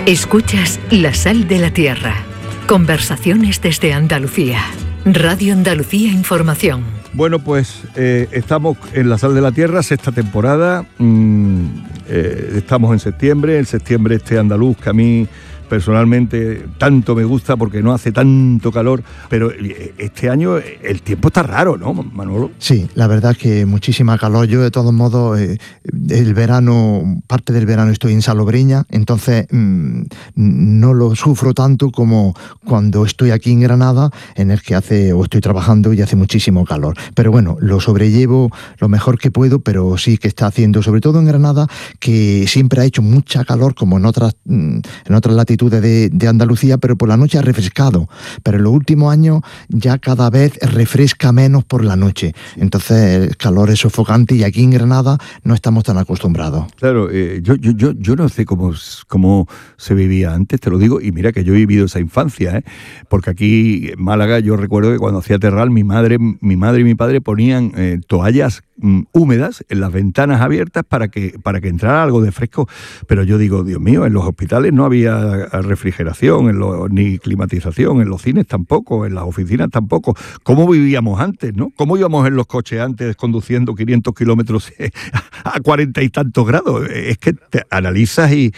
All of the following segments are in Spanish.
Escuchas La Sal de la Tierra. Conversaciones desde Andalucía. Radio Andalucía Información. Bueno, pues estamos en La Sal de la Tierra, sexta temporada. Estamos en septiembre, el septiembre este andaluz que a mí personalmente tanto me gusta porque no hace tanto calor, pero este año el tiempo está raro, ¿no, Manolo? Sí, la verdad que muchísima calor. Yo de todos modos el verano, parte del verano estoy en Salobreña, entonces no lo sufro tanto como cuando estoy aquí en Granada, en el que estoy trabajando y hace muchísimo calor. Pero bueno, lo sobrellevo lo mejor que puedo, pero sí que está haciendo, sobre todo en Granada, que siempre ha hecho mucha calor como en otras latitudes de Andalucía, pero por la noche ha refrescado. Pero en los últimos años ya cada vez refresca menos por la noche. Entonces el calor es sofocante y aquí en Granada no estamos tan acostumbrados. Claro, yo no sé cómo se vivía antes, te lo digo, y mira que yo he vivido esa infancia, porque aquí en Málaga yo recuerdo que cuando hacía terral mi madre y mi padre ponían toallas húmedas en las ventanas abiertas para que entrara algo de fresco, pero yo digo, Dios mío, en los hospitales no había refrigeración, ni climatización, en los cines tampoco, en las oficinas tampoco. ¿Cómo vivíamos antes, no? ¿Cómo íbamos en los coches antes conduciendo 500 kilómetros a 40 y tantos grados? Es que te analizas y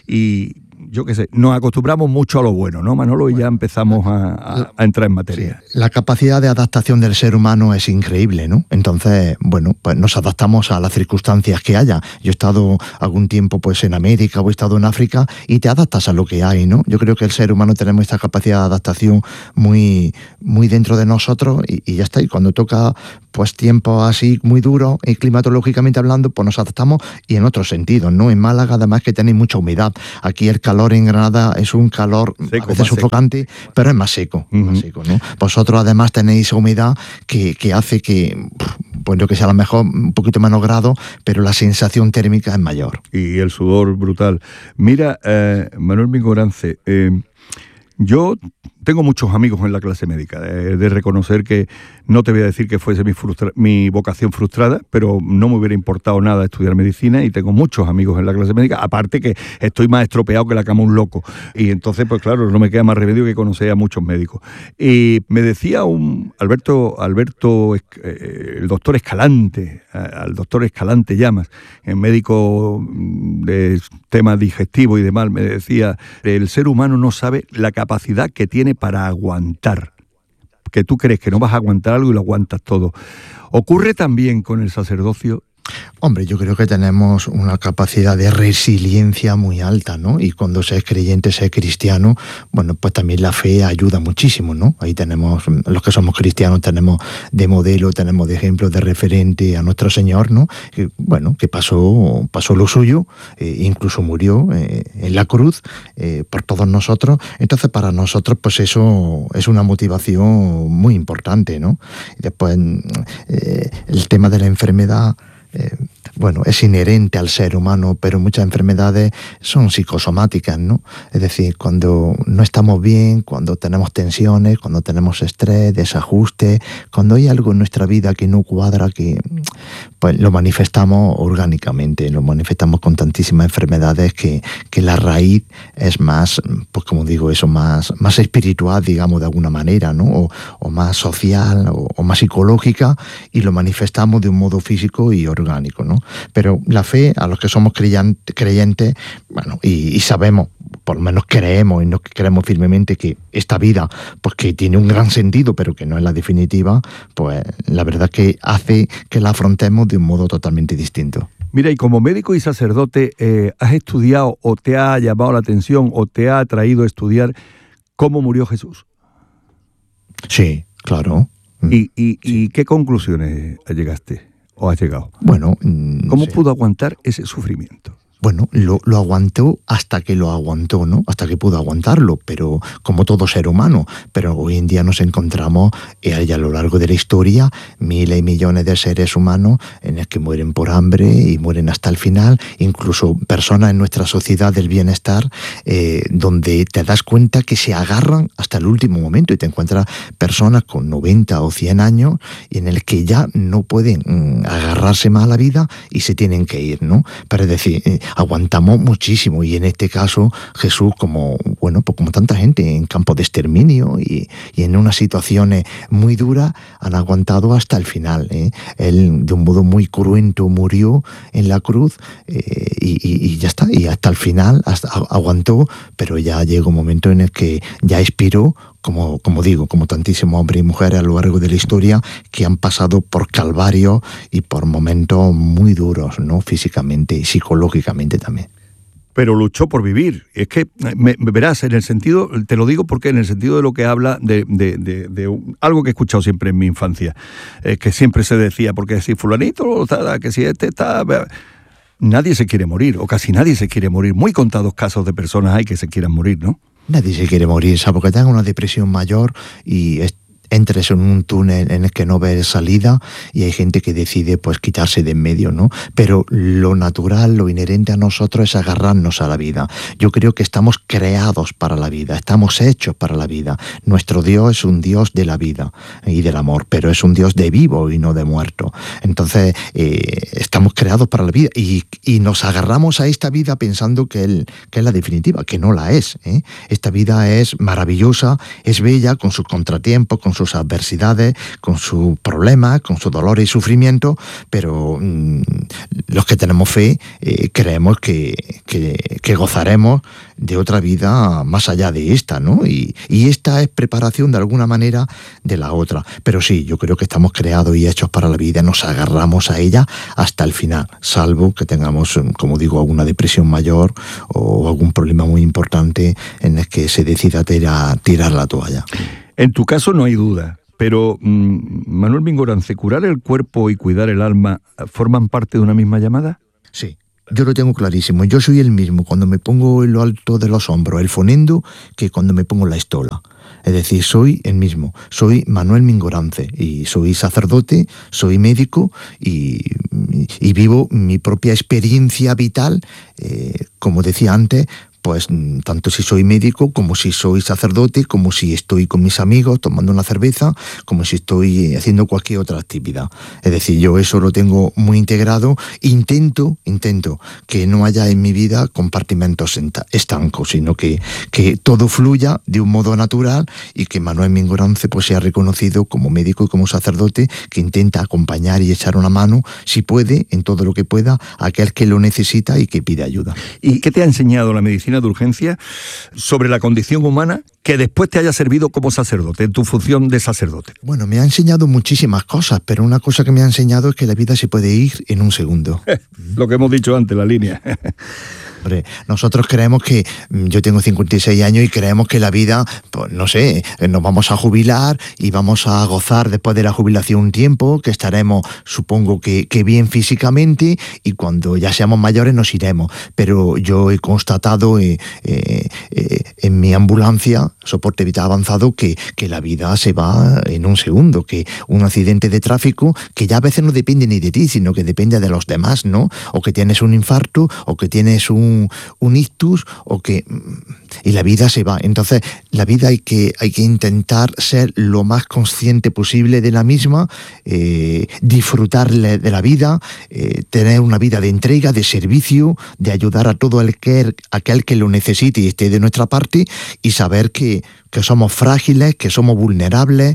yo qué sé, nos acostumbramos mucho a lo bueno, ¿no, Manolo? Y ya empezamos a entrar en materia. Sí, la capacidad de adaptación del ser humano es increíble, ¿no? Entonces, bueno, pues nos adaptamos a las circunstancias que haya. Yo he estado algún tiempo pues en América o he estado en África y te adaptas a lo que hay, ¿no? Yo creo que el ser humano tenemos esta capacidad de adaptación muy, muy dentro de nosotros y ya está. Y cuando toca pues tiempos así muy duros y climatológicamente hablando, pues nos adaptamos y en otros sentidos, ¿no? En Málaga además que tenéis mucha humedad. Aquí el calor en Granada es un calor seco, a veces sofocante, pero es más seco, más seco, ¿no? Vosotros además tenéis esa humedad que hace que, pues yo que sé, a lo mejor un poquito menos grado, pero la sensación térmica es mayor. Y el sudor brutal. Mira, Manuel Mingorance, yo tengo muchos amigos en la clase médica, de reconocer que no te voy a decir que fuese mi vocación frustrada, pero no me hubiera importado nada estudiar medicina y tengo muchos amigos en la clase médica, aparte que estoy más estropeado que la cama un loco. Y entonces, pues claro, no me queda más remedio que conocer a muchos médicos. Y me decía Alberto, el doctor Escalante, al doctor Escalante Llamas, el médico de temas digestivos y demás, me decía, el ser humano no sabe la capacidad que tiene para aguantar, que tú crees que no vas a aguantar algo y lo aguantas todo. ¿Ocurre también con el sacerdocio? Hombre, yo creo que tenemos una capacidad de resiliencia muy alta, ¿no? Y cuando se es creyente, se es cristiano, bueno, pues también la fe ayuda muchísimo, ¿no? Ahí tenemos, los que somos cristianos, tenemos de modelo, tenemos de ejemplo, de referente a nuestro Señor, ¿no? Que, bueno, que pasó lo suyo, incluso murió en la cruz por todos nosotros. Entonces, para nosotros, pues eso es una motivación muy importante, ¿no? Y después, el tema de la enfermedad, bueno, es inherente al ser humano, pero muchas enfermedades son psicosomáticas, ¿no? Es decir, cuando no estamos bien, cuando tenemos tensiones, cuando tenemos estrés, desajuste, cuando hay algo en nuestra vida que no cuadra, que pues lo manifestamos orgánicamente, lo manifestamos con tantísimas enfermedades que la raíz es más, pues como digo, eso, más espiritual, digamos, de alguna manera, ¿no? O más social, o más psicológica, y lo manifestamos de un modo físico y orgánico, ¿no? Pero la fe, a los que somos creyentes, bueno, y sabemos, por lo menos creemos y nos creemos firmemente que esta vida, pues que tiene un gran sentido, pero que no es la definitiva, pues la verdad que hace que la afrontemos de un modo totalmente distinto. Mira, y como médico y sacerdote, ¿has estudiado o te ha llamado la atención o te ha atraído a estudiar cómo murió Jesús? Sí, claro. ¿Y qué conclusiones llegaste o has llegado? Bueno, ¿cómo pudo aguantar ese sufrimiento? Bueno, lo aguantó hasta que lo aguantó, ¿no? Hasta que pudo aguantarlo, pero como todo ser humano. Pero hoy en día nos encontramos a lo largo de la historia miles y millones de seres humanos en el que mueren por hambre y mueren hasta el final, incluso personas en nuestra sociedad del bienestar donde te das cuenta que se agarran hasta el último momento y te encuentras personas con 90 o 100 años y en el que ya no pueden agarrarse más a la vida y se tienen que ir, ¿no? Pero es decir, aguantamos muchísimo, y en este caso Jesús, como tanta gente en campos de exterminio y en unas situaciones muy duras, han aguantado hasta el final. Él, de un modo muy cruento, murió en la cruz, y ya está, y hasta el final aguantó, pero ya llegó un momento en el que ya expiró, como tantísimos hombres y mujeres a lo largo de la historia que han pasado por calvario y por momentos muy duros, ¿no? Físicamente y psicológicamente también. Pero luchó por vivir. Es que, verás, en el sentido, te lo digo porque en el sentido de lo que habla de algo que he escuchado siempre en mi infancia, que siempre se decía, porque si fulanito, que si este está... Nadie se quiere morir, o casi nadie se quiere morir. Muy contados casos de personas hay que se quieran morir, ¿no? Nadie se quiere morir, salvo que tenga una depresión mayor y entres en un túnel en el que no ves salida, y hay gente que decide pues quitarse de en medio, ¿no? Pero lo natural, lo inherente a nosotros es agarrarnos a la vida. Yo creo que estamos creados para la vida, estamos hechos para la vida. Nuestro Dios es un Dios de la vida y del amor, pero es un Dios de vivo y no de muerto. Entonces, estamos creados para la vida y nos agarramos a esta vida pensando que es la definitiva, que no la es, ¿eh? Esta vida es maravillosa, es bella, con sus contratiempos, con sus adversidades, con sus problemas, con su dolor y sufrimiento, pero los que tenemos fe creemos que gozaremos de otra vida más allá de esta, ¿no? Y esta es preparación de alguna manera de la otra. Pero sí, yo creo que estamos creados y hechos para la vida, nos agarramos a ella hasta el final, salvo que tengamos, como digo, alguna depresión mayor o algún problema muy importante en el que se decida tirar la toalla. En tu caso no hay duda, pero Manuel Mingorance, ¿curar el cuerpo y cuidar el alma forman parte de una misma llamada? Sí. Yo lo tengo clarísimo. Yo soy el mismo cuando me pongo en lo alto de los hombros el fonendo que cuando me pongo la estola. Es decir, soy el mismo. Soy Manuel Mingorance y soy sacerdote, soy médico y vivo mi propia experiencia vital, como decía antes, pues tanto si soy médico, como si soy sacerdote, como si estoy con mis amigos tomando una cerveza, como si estoy haciendo cualquier otra actividad. Es decir, yo eso lo tengo muy integrado. Intento que no haya en mi vida compartimentos estancos, sino que todo fluya de un modo natural, y que Manuel Mingorance pues sea reconocido como médico y como sacerdote que intenta acompañar y echar una mano, si puede, en todo lo que pueda, a aquel que lo necesita y que pide ayuda. ¿Y qué te ha enseñado la medicina de urgencia sobre la condición humana que después te haya servido como sacerdote, en tu función de sacerdote? Bueno, me ha enseñado muchísimas cosas, pero una cosa que me ha enseñado es que la vida se puede ir en un segundo. Lo que hemos dicho antes, la línea. Hombre, nosotros creemos que, yo tengo 56 años y creemos que la vida, pues no sé, nos vamos a jubilar y vamos a gozar después de la jubilación un tiempo, que estaremos, supongo que bien físicamente, y cuando ya seamos mayores nos iremos. Pero yo he constatado en mi ambulancia, soporte vital avanzado, que la vida se va en un segundo, que un accidente de tráfico, que ya a veces no depende ni de ti, sino que depende de los demás, ¿no? O que tienes un infarto, o que tienes un ictus, y la vida se va. Entonces, la vida hay que intentar ser lo más consciente posible de la misma, disfrutar de la vida, tener una vida de entrega, de servicio, de ayudar a todo aquel que lo necesite y esté de nuestra parte, y saber que somos frágiles, que somos vulnerables,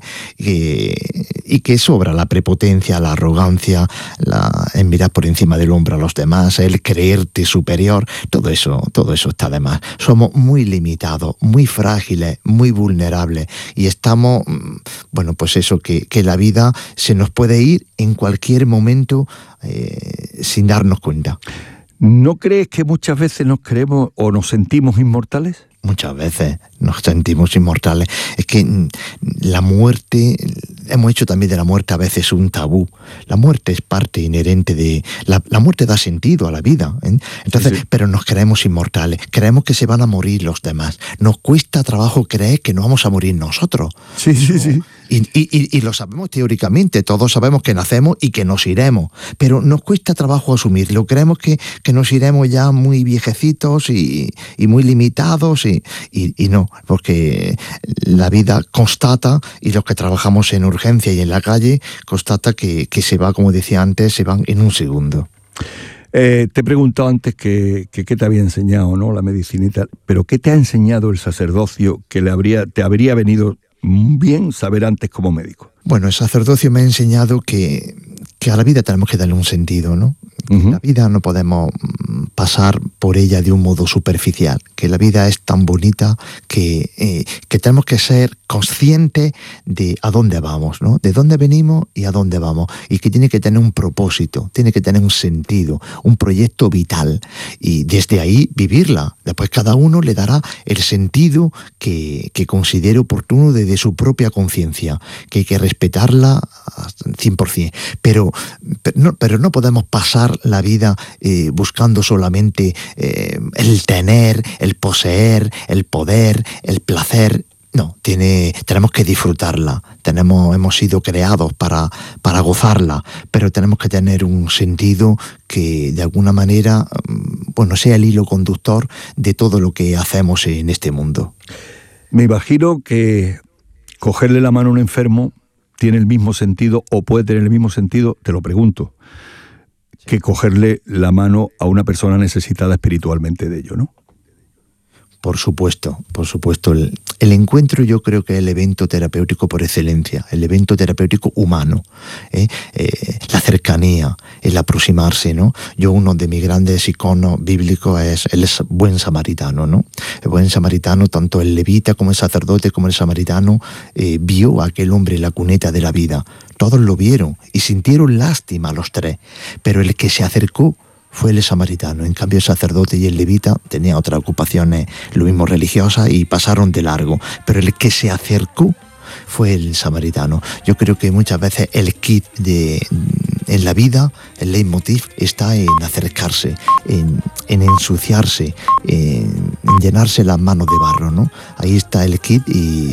y que sobra la prepotencia, la arrogancia, el mirar por encima del hombro a los demás, el creerte superior. Todo eso está de más. Somos muy limitados, muy frágiles, muy vulnerables, y estamos, pues eso, que la vida se nos puede ir en cualquier momento sin darnos cuenta. ¿No crees que muchas veces nos creemos o nos sentimos inmortales? Muchas veces nos sentimos inmortales. Es que la muerte, hemos hecho también de la muerte a veces un tabú. La muerte es parte inherente de... La muerte da sentido a la vida, ¿eh? Entonces, sí. Pero nos creemos inmortales. Creemos que se van a morir los demás. Nos cuesta trabajo creer que no vamos a morir nosotros. Sí. Y lo sabemos teóricamente. Todos sabemos que nacemos y que nos iremos. Pero nos cuesta trabajo asumirlo. Creemos que nos iremos ya muy viejecitos y muy limitados, y no, porque la vida constata, y los que trabajamos en urgencia y en la calle, constata que se va, como decía antes, se van en un segundo. Te he preguntado antes que qué te había enseñado, ¿no? La medicina y tal, pero ¿qué te ha enseñado el sacerdocio que te habría venido bien saber antes como médico? Bueno, el sacerdocio me ha enseñado que a la vida tenemos que darle un sentido, ¿no? Uh-huh. La vida no podemos pasar por ella de un modo superficial, que la vida es tan bonita que tenemos que ser conscientes de a dónde vamos, ¿no? De dónde venimos y a dónde vamos, y que tiene que tener un propósito, tiene que tener un sentido, un proyecto vital, y desde ahí vivirla. Después cada uno le dará el sentido que considere oportuno desde su propia conciencia, que hay que respetarla 100%, pero no podemos pasar la vida buscando solamente el tener, el poseer, el poder, el placer. No, tenemos que disfrutarla, hemos sido creados para gozarla, pero tenemos que tener un sentido que de alguna manera, sea el hilo conductor de todo lo que hacemos en este mundo. Me imagino que cogerle la mano a un enfermo tiene el mismo sentido, o puede tener el mismo sentido, te lo pregunto, que cogerle la mano a una persona necesitada espiritualmente de ello, ¿no? Por supuesto. El encuentro yo creo que es el evento terapéutico por excelencia, el evento terapéutico humano, la cercanía, el aproximarse, ¿no? Uno de mis grandes iconos bíblicos es el buen samaritano, ¿no? El buen samaritano, tanto el levita como el sacerdote como el samaritano, vio a aquel hombre en la cuneta de la vida. Todos lo vieron y sintieron lástima los tres, pero el que se acercó fue el samaritano. En cambio, el sacerdote y el levita tenían otras ocupaciones, lo mismo religiosas, y pasaron de largo. Pero el que se acercó fue el samaritano. Yo creo que muchas veces el kit en la vida, el leitmotiv, está en acercarse, en ensuciarse, en llenarse las manos de barro, ¿no? Ahí está el kit, y